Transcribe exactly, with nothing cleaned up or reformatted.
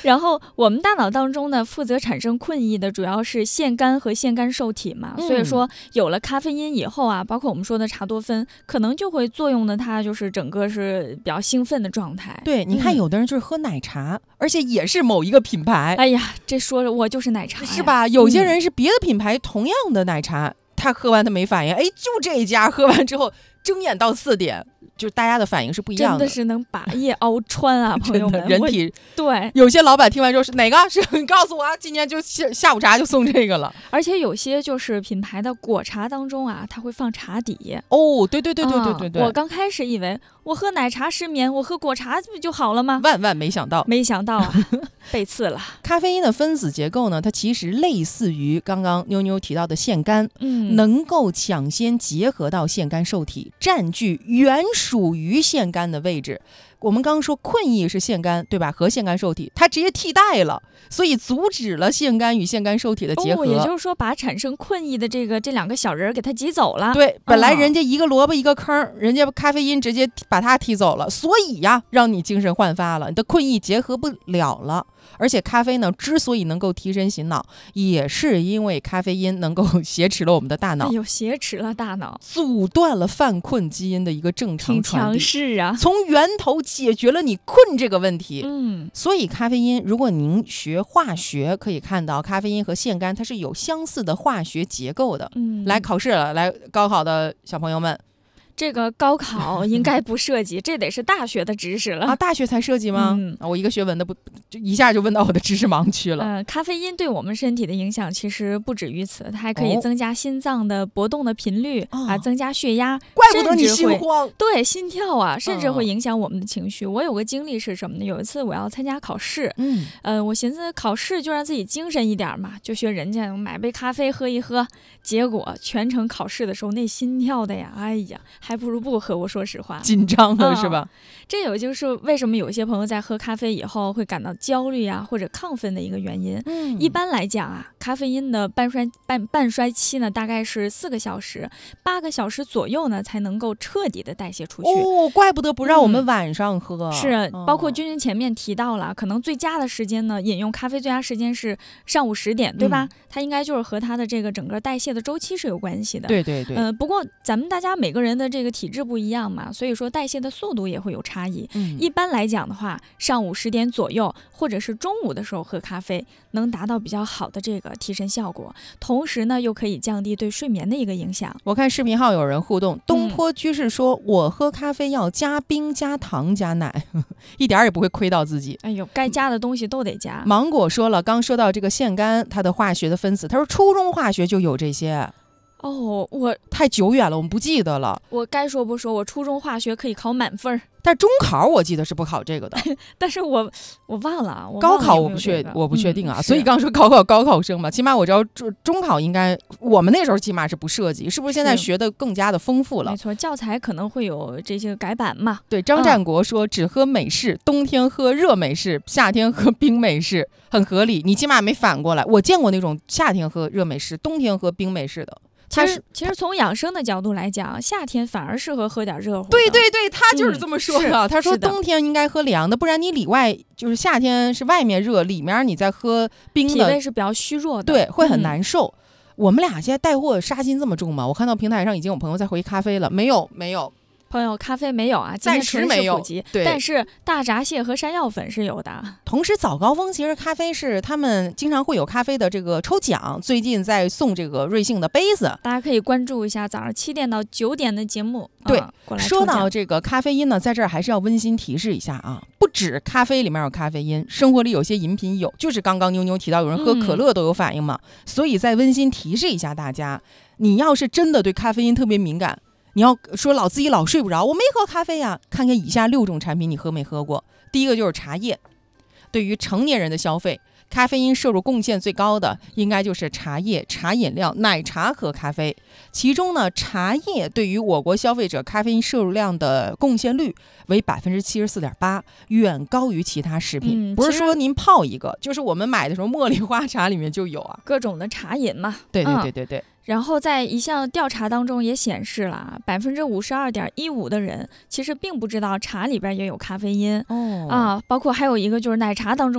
然后我们大脑当中呢，负责产生困意的主要是腺苷和腺苷受体嘛，嗯、所以说有了咖啡因以后啊，包括我们说的茶多酚，可能就会作用的它就是整个是比较兴奋的状态。 对，你看有的人就是喝奶茶，嗯、而且也是某一个品牌。 哎呀，这说着我就是奶茶， 是吧？有些人是别的品牌同样的奶茶，嗯、他喝完他没反应，哎，就这一家喝完之后睁眼到四点。就是大家的反应是不一样的， 真的是能把夜熬穿啊，朋友们！ 人体对， 有些老板听完之后是哪个？是你告诉我啊，今年就下下午茶就送这个了。 而且有些就是品牌的果茶当中啊，它会放茶底。 哦，对对对对对对对。 啊、我刚开始以为我喝奶茶失眠，我喝果茶不就好了吗？ 万万没想到， 没想到啊，被刺了。 咖啡因的分子结构呢，它其实类似于刚刚妞妞提到的腺苷， 嗯， 能够抢先结合到腺苷受体，占据原属于腺苷的位置。我们刚刚说困意是腺苷，对吧？和腺苷受体，它直接替代了，所以阻止了腺苷与腺苷受体的结合。 哦，也就是说，把产生困意的这个这两个小人给它挤走了。 对，本来人家一个萝卜一个坑，哦、人家咖啡因直接把它踢走了，所以呀，让你精神焕发了，你的困意结合不了了。而且咖啡呢，之所以能够提神醒脑，也是因为咖啡因能够挟持了我们的大脑， 有、哎、挟持了大脑， 阻断了犯困基因的一个正常传递， 挺强势啊！ 从源头解决了你困这个问题。 嗯， 所以咖啡因，如果您学化学，可以看到咖啡因和腺苷它是有相似的化学结构的。 嗯， 来考试了，来高考的小朋友们。 这个高考应该不涉及，这得是大学的知识了啊！大学才涉及吗？ 嗯、 啊，我一个学文的不，就一下就问到我的知识盲区了。 呃，咖啡因对我们身体的影响其实不止于此，它还可以增加心脏的搏动的频率、哦、啊，增加血压， 怪不得你心慌， 对，心跳啊，甚至会影响我们的情绪。嗯、我有个经历是什么呢？有一次我要参加考试， 嗯， 呃，我寻思考试就让自己精神一点嘛，就学人家买杯咖啡喝一喝，结果全程考试的时候那心跳的呀，哎呀，还不如不喝。我说实话， 紧张了、哦、是吧？ 这有就是为什么有些朋友在喝咖啡以后会感到焦虑啊或者亢奋的一个原因。 嗯， 一般来讲啊，咖啡因的半衰半半衰期呢，大概是四个小时，八个小时左右呢，才能够彻底的代谢出去。 哦，怪不得不让我们晚上喝。 嗯、是，包括君君前面提到了，可能最佳的时间呢，饮用咖啡最佳时间是上午十点，对吧？嗯、它应该就是和它的这个整个代谢的周期是有关系的。 对对对。 呃，不过咱们大家每个人的这个体质不一样嘛，所以说代谢的速度也会有差异。 嗯， 一般来讲的话，上午十点左右，或者是中午的时候喝咖啡，能达到比较好的这个提神效果，同时呢，又可以降低对睡眠的一个影响。 我看视频号有人互动，东坡居士说：“嗯、我喝咖啡要加冰、加糖、加奶，一点也不会亏到自己。” 哎呦，该加的东西都得加。 芒果说了，刚说到这个腺苷，它的化学的分子，他说初中化学就有这些。 哦，我太久远了，我们不记得了。 我该说不说，我初中化学可以考满分， 但中考我记得是不考这个的。 但是我我忘了，我高考我不确有有、这个、 我不确定啊。 嗯、 所以刚说高考高考生嘛，起码我知道中中考应该我们那时候起码是不涉及，是不是现在学的更加的丰富了？ 没错，教材可能会有这些改版嘛。 对，张占国说、嗯、只喝美式，冬天喝热美式，夏天喝冰美式，很合理。你起码没反过来，我见过那种夏天喝热美式，冬天喝冰美式的。 其实，其实从养生的角度来讲，夏天反而适合喝点热乎的。 对对对，他就是这么说的。 嗯、 他说冬天应该喝凉的，不然你里外就是夏天是外面热，里面你再喝冰的， 脾胃是比较虚弱的， 对，会很难受。嗯、我们俩现在带货杀心这么重吗？我看到平台上已经有朋友在回咖啡了，没有，没有。 朋友，咖啡没有啊， 暂时没有， 对，但是大闸蟹和山药粉是有的。 同时，早高峰其实咖啡是他们经常会有咖啡的这个抽奖，最近在送这个瑞幸的杯子， 大家可以关注一下早上七点到九点的节目。 对， 嗯、过来说到这个咖啡因呢，在这儿还是要温馨提示一下啊，不止咖啡里面有咖啡因，生活里有些饮品有，就是刚刚妞妞提到有人喝可乐都有反应嘛，嗯、所以再温馨提示一下大家，你要是真的对咖啡因特别敏感。你要说老自己老睡不着，我没喝咖啡呀，看看以下六种产品你喝没喝过。第一个就是茶叶，对于成年人的消费，咖啡因摄入贡献最高的应该就是茶叶、茶饮料、奶茶和咖啡。其中呢，茶叶对于我国消费者咖啡因摄入量的贡献率为百分之七十四点八，远高于其他食品。 嗯、 不是说您泡一个，就是我们买的时候茉莉花茶里面就有啊， 各种的茶饮嘛。 对对对对对。嗯然后在一项调查当中也显示了，百分之五十二点一五的人其实并不知道茶里边也有咖啡因。 哦啊，包括还有一个就是奶茶当中。